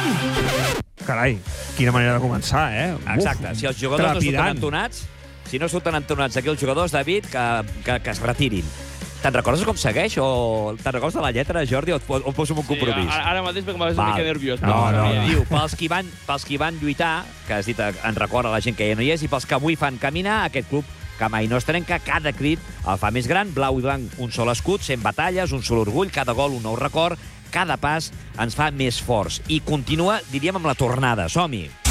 Carai, quina manera de començar, Exacte. Si els jugadors no surten entonats, si no surten entonats aquí els jugadors, David, que es retirin. Te'n recordes com segueix? O te'n recordes de la lletra, Jordi? O poso un compromís? Sí, ara mateix perquè m'ha una mica nerviós. No. Diu, pels qui van lluitar, que has dit en record a la gent que ja no hi és, i pels que avui fan caminar aquest club que mai no es trenca, cada crit el fa més gran, blau i blanc, un sol escut, 100 batalles, un sol orgull, cada gol un nou record, cada pas ens fa més forts. I continua, diríem, amb la tornada. Som-hi!